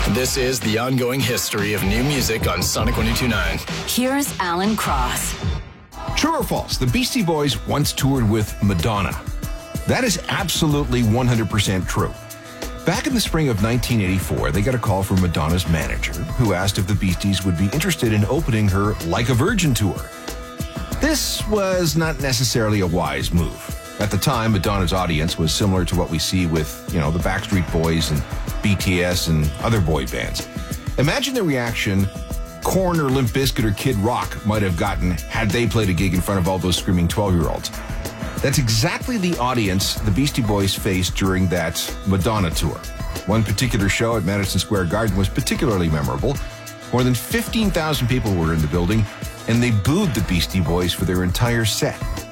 This is the ongoing history of new music on Sonic 102.9. Here's Alan Cross. True or false? The Beastie Boys once toured with Madonna. That is absolutely 100% true. Back in the spring of 1984, they got a call from Madonna's manager, who asked if the Beasties would be interested in opening her Like a Virgin tour. This was not necessarily a wise move. At the time, Madonna's audience was similar to what we see with, the Backstreet Boys and BTS and other boy bands. Imagine the reaction Korn or Limp Bizkit or Kid Rock might have gotten had they played a gig in front of all those screaming 12-year-olds. That's exactly the audience the Beastie Boys faced during that Madonna tour. One particular show at Madison Square Garden was particularly memorable. More than 15,000 people were in the building, and they booed the Beastie Boys for their entire set.